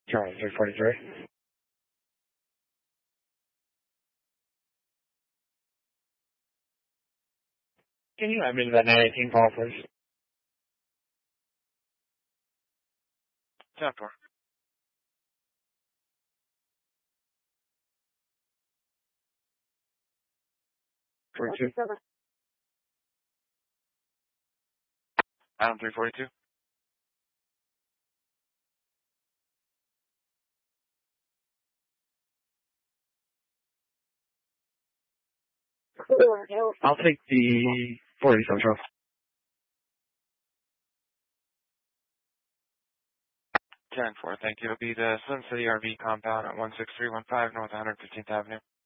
Charlie 343. Can you add me to that 918 call, please? 10-4. 42. Adam 342. I'll take the 40 Central. 10-4, thank you. It'll be the Sun City RV compound at 16315 North 115th Avenue.